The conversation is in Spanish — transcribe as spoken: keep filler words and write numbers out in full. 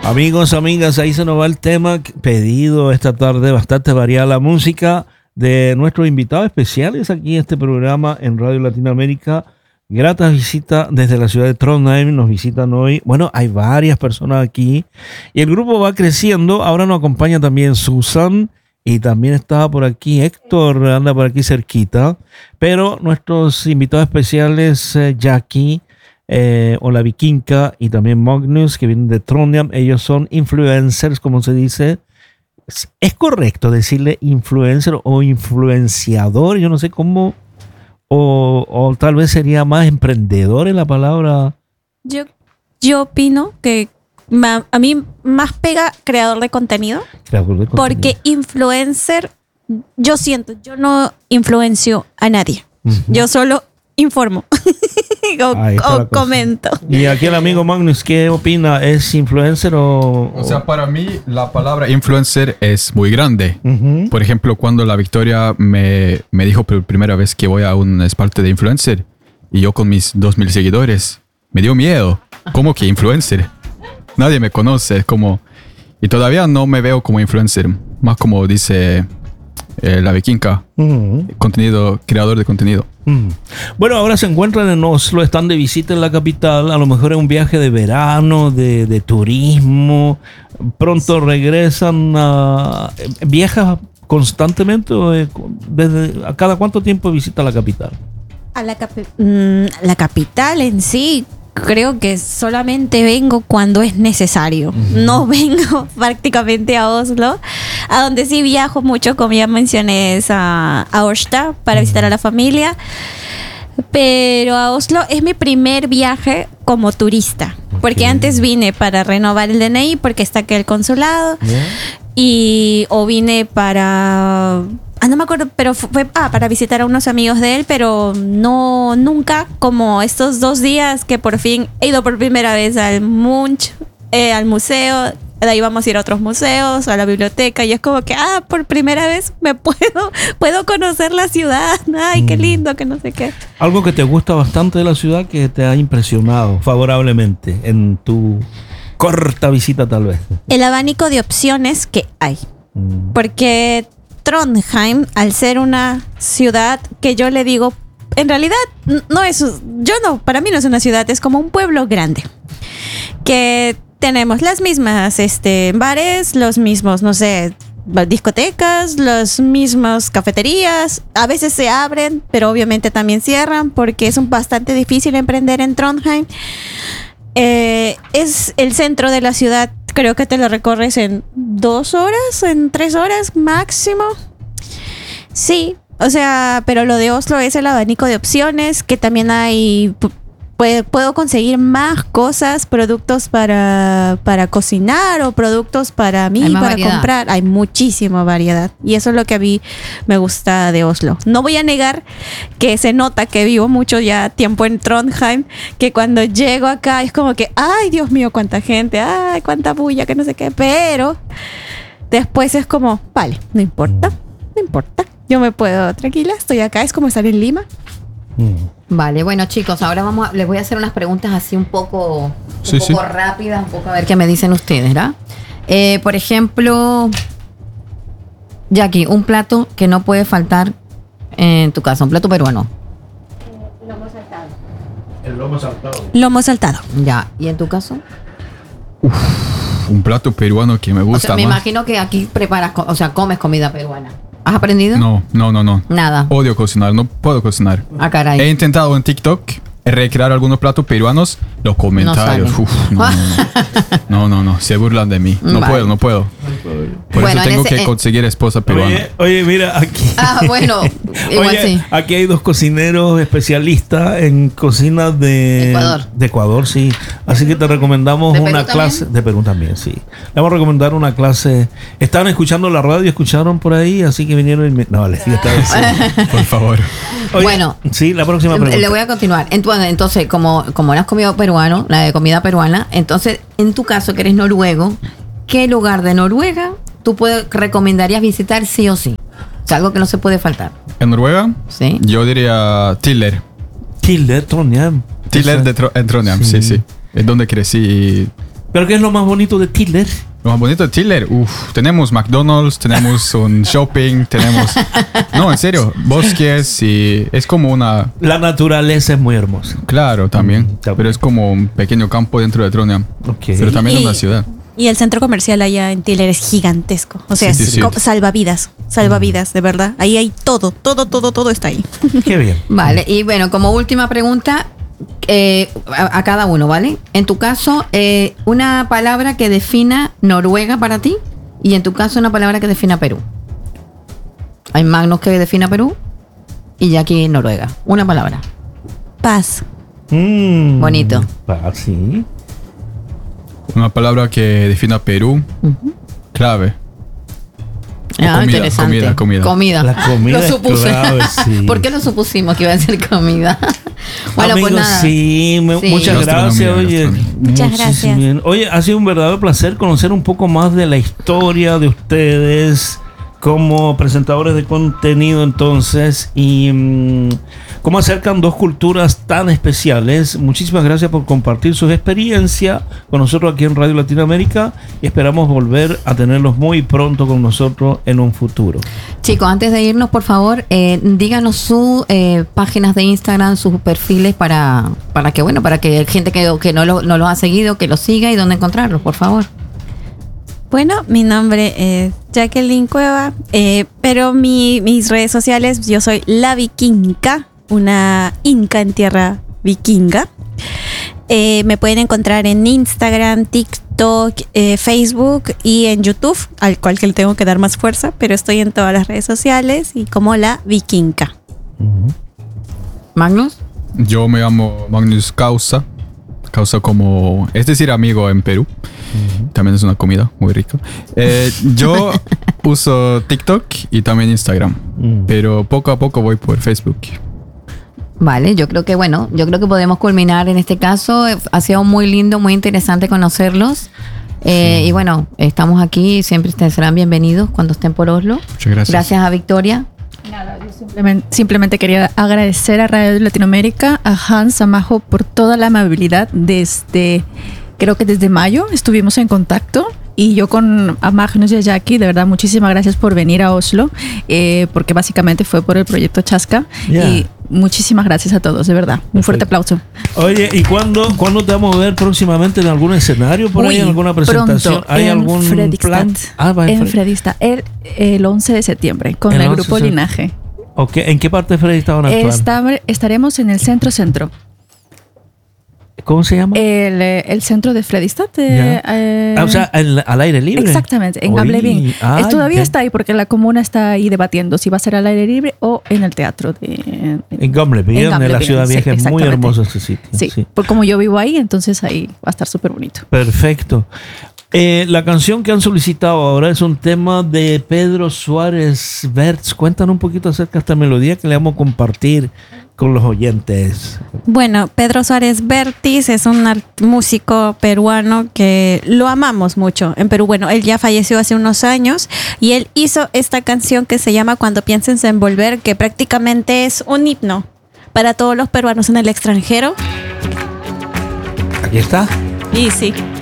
Amigos, amigas, ahí se nos va el tema pedido esta tarde, bastante variada la música de nuestros invitados especiales aquí en este programa en Radio Latinoamérica. Gratas visitas desde la ciudad de Trondheim, nos visitan hoy. Bueno, hay varias personas aquí y el grupo va creciendo. Ahora nos acompaña también Susan y también está por aquí Héctor, anda por aquí cerquita. Pero nuestros invitados especiales, eh, Jackie, eh, o la Vikinka y también Magnus, que vienen de Trondheim, ellos son influencers, como se dice. ¿Es, es correcto decirle influencer o influenciador? Yo no sé cómo... O, o tal vez sería más emprendedor en la palabra. Yo, yo opino que ma, a mí más pega creador de contenido. Creador de contenido. Porque influencer, yo siento, yo no influencio a nadie. Uh-huh. Yo solo informo o, o comento. Y aquí el amigo Magnus, ¿qué opina? ¿Es influencer o...? O sea, para mí la palabra influencer es muy grande. Uh-huh. Por ejemplo, cuando la Victoria me, me dijo por primera vez que voy a un esparte de influencer y yo con mis dos mil seguidores, me dio miedo. ¿Cómo que influencer? Nadie me conoce, como... Y todavía no me veo como influencer, más como dice eh, la Vikinka, uh-huh. contenido, creador de contenido. Mm. Bueno, ahora se encuentran en Oslo, están de visita en la capital, a lo mejor es un viaje de verano, de, de turismo, pronto regresan a... ¿Viajas constantemente? Desde, ¿A cada cuánto tiempo visita la capital? A la, capi- la capital en sí, creo que solamente vengo cuando es necesario. Uh-huh. No vengo prácticamente a Oslo. A donde sí viajo mucho, como ya mencioné, es a, a Ørsta para uh-huh. visitar a la familia. Pero a Oslo es mi primer viaje como turista. Okay. Porque antes vine para renovar el D N I porque está aquí el consulado. Yeah. Y o vine para... Ah, no me acuerdo, pero fue ah, para visitar a unos amigos de él, pero no, nunca como estos dos días que por fin he ido por primera vez al Munch, eh, al museo, de ahí vamos a ir a otros museos, a la biblioteca, y es como que, ah, por primera vez me puedo, puedo conocer la ciudad, ay, qué lindo, que no sé qué. Algo que te gusta bastante de la ciudad que te ha impresionado favorablemente en tu corta visita tal vez. El abanico de opciones que hay, mm. porque... Trondheim, al ser una ciudad que yo le digo, en realidad no es, yo no, para mí no es una ciudad, es como un pueblo grande, que tenemos las mismas este, bares, los mismos, no sé, discotecas, las mismas cafeterías, a veces se abren, pero obviamente también cierran, porque es un bastante difícil emprender en Trondheim. Eh, es el centro de la ciudad. Creo que te lo recorres en dos horas, en tres horas máximo. Sí, o sea, pero lo de Oslo es el abanico de opciones, que también hay... Puedo, puedo conseguir más cosas, productos para, para cocinar o productos para mí, para variedad. Comprar. Hay muchísima variedad. Y eso es lo que a mí me gusta de Oslo. No voy a negar que se nota que vivo mucho ya tiempo en Trondheim, que cuando llego acá es como que, ay, Dios mío, cuánta gente, ay, cuánta bulla, que no sé qué. Pero después es como, vale, no importa, no importa. Yo me puedo, tranquila, estoy acá. Es como estar en Lima. Vale, bueno chicos, ahora vamos a, les voy a hacer unas preguntas así un poco, un sí, poco sí. rápidas, un poco a ver qué me dicen ustedes, ¿verdad? Eh, por ejemplo, Jackie, un plato que no puede faltar en tu casa, un plato peruano. Eh, lomo saltado. El lomo saltado. Lomo saltado. Ya, ¿y en tu caso? Uf, un plato peruano que me gusta. O sea, me más. imagino que aquí preparas, o sea, comes comida peruana. ¿Has aprendido? No, no, no, no. Nada. Odio cocinar, no puedo cocinar. Ah, caray. He intentado en TikTok recrear algunos platos peruanos, los comentarios. No, uf, no, no, no. no, no, no, se burlan de mí. No vale. puedo, no puedo. Por bueno, eso tengo ese, que eh, conseguir esposa peruana. Oye, oye, mira, aquí. Ah, bueno, igual oye, sí. Aquí hay dos cocineros especialistas en cocina de Ecuador. De Ecuador, sí. Así que te recomendamos ¿De una Perú clase. también? De Perú también, sí. Le vamos a recomendar una clase. Estaban escuchando la radio, escucharon por ahí, así que vinieron y me... No, les digo, por favor. Oye, bueno, sí, la próxima pregunta. Le voy a continuar. Entonces, entonces como, como no has comido peruano, la de comida peruana, entonces, en tu caso, que eres noruego, ¿qué lugar de Noruega tú puedes, recomendarías visitar sí o sí? O sea, algo que no se puede faltar. ¿En Noruega? Sí. Yo diría Tiller. Tiller, Trondheim. Tiller de Tro- en Trondheim, sí, sí. sí. Es donde crecí y ¿Pero qué es lo más bonito de Tiller? Lo más bonito de Tiller, uff, tenemos McDonald's, tenemos un shopping, tenemos... No, en serio, bosques y es como una... La naturaleza es muy hermosa. Claro, también, Mm, también. pero es como un pequeño campo dentro de Trondheim, Ok. pero también Y- una ciudad. Y el centro comercial allá en Tiller es gigantesco. O sea, Sí, es sí, sí. co- salvavidas. Salvavidas, de verdad. Ahí hay todo, todo, todo, todo está ahí. Qué bien. Vale, y bueno, como última pregunta eh, a, a cada uno, ¿vale? En tu caso, eh, una palabra que defina Noruega para ti y en tu caso una palabra que defina Perú. Hay Magnus que defina Perú y Jackie Noruega. Una palabra. Paz. Mm. Bonito. Ah, sí. Una palabra que defina Perú, clave. Ah, comida, interesante. comida, comida. Comida. La comida Lo es supuse. clave, sí. ¿Por qué lo supusimos que iba a ser comida? Bueno, Amigos, pues nada. sí, me- Sí. muchas Gastronomía, gracias. Oye, gastronomía. Muchas muchísimo gracias. bien. Oye, ha sido un verdadero placer conocer un poco más de la historia de ustedes como presentadores de contenido, entonces, y mm, cómo acercan dos culturas tan especiales. Muchísimas gracias por compartir sus experiencias con nosotros aquí en Radio Latinoamérica y esperamos volver a tenerlos muy pronto con nosotros en un futuro. Chicos, antes de irnos, por favor, eh, díganos sus eh, páginas de Instagram, sus perfiles para, para que, bueno, para que gente que, que no, lo, no los ha seguido, que los siga y dónde encontrarlos, por favor. Bueno, mi nombre es Jacqueline Cueva, eh, pero mi, mis redes sociales, yo soy la vikinga, una inca en tierra vikinga. Eh, me pueden encontrar en Instagram, TikTok, eh, Facebook y en YouTube, al cual que le tengo que dar más fuerza, pero estoy en todas las redes sociales y como la vikinga. Magnus. Yo me llamo Magnus Causa. Causa como, es decir, amigo en Perú. También es una comida muy rica. Eh, yo uso TikTok y también Instagram. Mm. Pero poco a poco voy por Facebook. Vale, yo creo que bueno, yo creo que podemos culminar en este caso. Ha sido muy lindo, muy interesante conocerlos. Eh, Y bueno, estamos aquí, siempre ustedes serán bienvenidos cuando estén por Oslo. Muchas gracias. Gracias a Victoria. Nada, yo simplemente, simplemente quería agradecer a Radio Latinoamérica, a Hans, a Majo, por toda la amabilidad desde, creo que desde mayo estuvimos en contacto. Y yo con a Magnus y a Jackie, de verdad, muchísimas gracias por venir a Oslo, eh, porque básicamente fue por el proyecto Chasca. Yeah. Y muchísimas gracias a todos, de verdad. Un fuerte aplauso. Oye, ¿y cuándo, cuándo te vamos a ver próximamente en algún escenario por ahí, Uy, en alguna presentación? pronto, ¿Hay en algún Fredrikstad. plan? Ah, va en en Fre- Fredrikstad, el, el once de septiembre, con El el, once grupo de sep- Linaje. Ok, ¿en qué parte de Fredrikstad van a actuar? Está- estaremos en el centro centro. ¿Cómo se llama? El, eh, el centro de Fredrikstad. eh, eh, Ah, o sea, al, al aire libre. exactamente, en Oye, Gamlebyen. ah, Es- todavía ya. está ahí porque la comuna está ahí debatiendo si va a ser al aire libre o en el teatro. De, En Gamlebyen, en, la Gamlebyen, ciudad sí, vieja, es muy exactamente. hermoso ese sitio. Sí, sí. por como yo vivo ahí, entonces ahí va a estar súper bonito. Perfecto. Eh, la canción que han solicitado ahora es un tema de Pedro Suárez Bertz. Cuéntanos un poquito acerca de esta melodía que le vamos a compartir con los oyentes. Bueno, Pedro Suárez Vértiz es un art- músico peruano que lo amamos mucho en Perú. Bueno, él ya falleció hace unos años y él hizo esta canción que se llama Cuando pienses en volver, que prácticamente es un himno para todos los peruanos en el extranjero. Aquí está. Y sí,